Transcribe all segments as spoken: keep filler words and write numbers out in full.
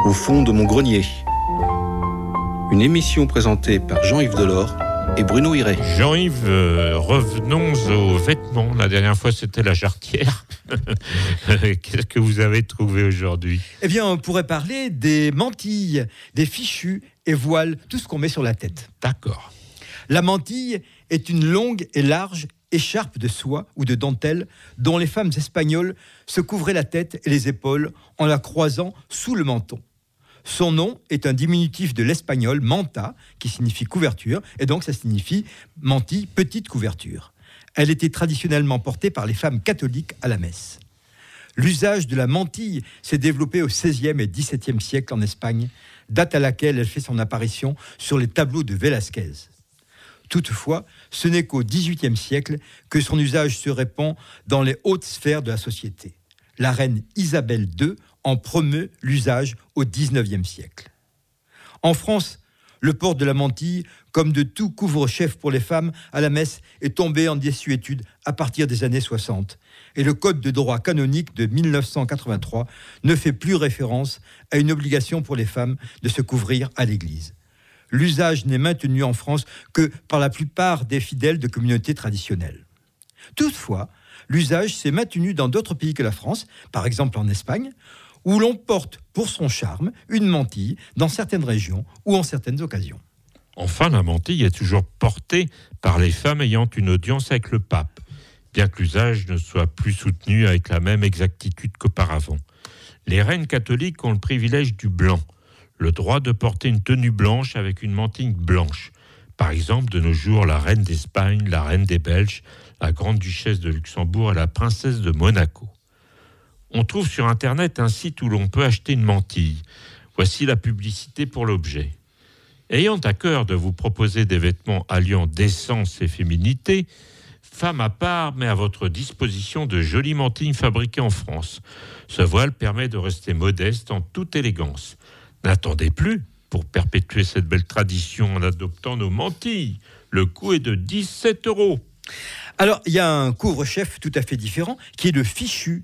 au fond de mon grenier. Une émission présentée par Jean-Yves Delors et Bruno Hiré. Jean-Yves, euh, revenons aux vêtements. La dernière fois, c'était la jarretière. Qu'est-ce que vous avez trouvé aujourd'hui ? Eh bien, on pourrait parler des mantilles, des fichus et voiles, tout ce qu'on met sur la tête. D'accord. La mantille est une longue et large écharpe de soie ou de dentelle dont les femmes espagnoles se couvraient la tête et les épaules en la croisant sous le menton. Son nom est un diminutif de l'espagnol manta, qui signifie couverture, et donc ça signifie mantille, petite couverture. Elle était traditionnellement portée par les femmes catholiques à la messe. L'usage de la mantille s'est développé au seizième et dix-septième siècle en Espagne, date à laquelle elle fait son apparition sur les tableaux de Velázquez. Toutefois, ce n'est qu'au dix-huitième siècle que son usage se répand dans les hautes sphères de la société. La reine Isabelle deux en promeut l'usage au dix-neuvième siècle. En France, le port de la mantille, comme de tout couvre-chef pour les femmes à la messe, est tombé en désuétude à partir des années soixante. Et le Code de droit canonique de mille neuf cent quatre-vingt-trois ne fait plus référence à une obligation pour les femmes de se couvrir à l'église. L'usage n'est maintenu en France que par la plupart des fidèles de communautés traditionnelles. Toutefois, l'usage s'est maintenu dans d'autres pays que la France, par exemple en Espagne, où l'on porte pour son charme une mantille dans certaines régions ou en certaines occasions. Enfin, la mantille est toujours portée par les femmes ayant une audience avec le pape, bien que l'usage ne soit plus soutenu avec la même exactitude qu'auparavant. Les reines catholiques ont le privilège du blanc, le droit de porter une tenue blanche avec une mantille blanche. Par exemple, de nos jours, la reine d'Espagne, la reine des Belges, la grande-duchesse de Luxembourg et la princesse de Monaco. On trouve sur Internet un site où l'on peut acheter une mantille. Voici la publicité pour l'objet. Ayant à cœur de vous proposer des vêtements alliant décence et féminité, Femme à part met à votre disposition de jolies mantilles fabriquées en France. Ce voile permet de rester modeste en toute élégance. N'attendez plus pour perpétuer cette belle tradition en adoptant nos mantilles. Le coût est de dix-sept euros. Alors, il y a un couvre-chef tout à fait différent qui est le fichu.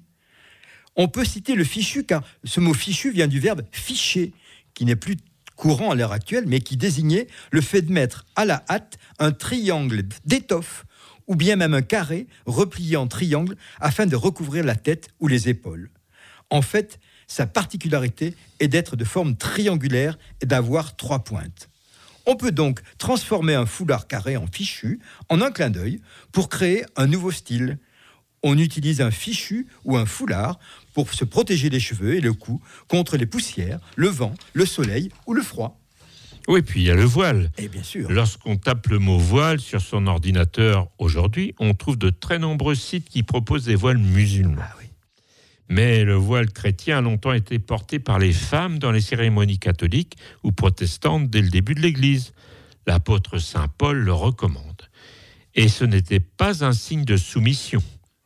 On peut citer le fichu car ce mot fichu vient du verbe ficher, qui n'est plus courant à l'heure actuelle, mais qui désignait le fait de mettre à la hâte un triangle d'étoffe ou bien même un carré replié en triangle afin de recouvrir la tête ou les épaules. En fait, sa particularité est d'être de forme triangulaire et d'avoir trois pointes. On peut donc transformer un foulard carré en fichu en un clin d'œil pour créer un nouveau style. On utilise un fichu ou un foulard pour se protéger les cheveux et le cou contre les poussières, le vent, le soleil ou le froid. Oui, puis il y a le voile. Et bien sûr. Lorsqu'on tape le mot voile sur son ordinateur aujourd'hui, on trouve de très nombreux sites qui proposent des voiles musulmans. Ah oui. Mais le voile chrétien a longtemps été porté par les femmes dans les cérémonies catholiques ou protestantes dès le début de l'Église. L'apôtre saint Paul le recommande. Et ce n'était pas un signe de soumission.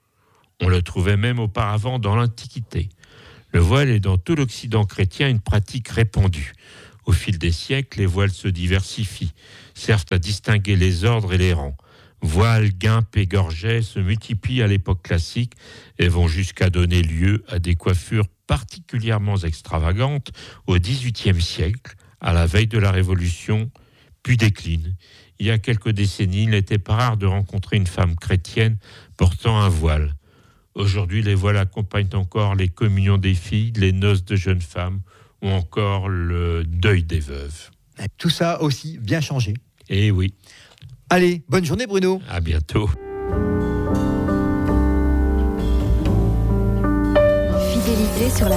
On le trouvait même auparavant dans l'Antiquité. Le voile est dans tout l'Occident chrétien une pratique répandue. Au fil des siècles, les voiles se diversifient, servent à distinguer les ordres et les rangs. Voiles, guimpes et gorgets se multiplient à l'époque classique et vont jusqu'à donner lieu à des coiffures particulièrement extravagantes au dix-huitième siècle, à la veille de la Révolution, puis déclinent. Il y a quelques décennies, il n'était pas rare de rencontrer une femme chrétienne portant un voile. Aujourd'hui, les voiles accompagnent encore les communions des filles, les noces de jeunes femmes ou encore le deuil des veuves. Tout ça aussi bien changé. Eh oui. Allez, bonne journée Bruno. À bientôt. Fidélité sur la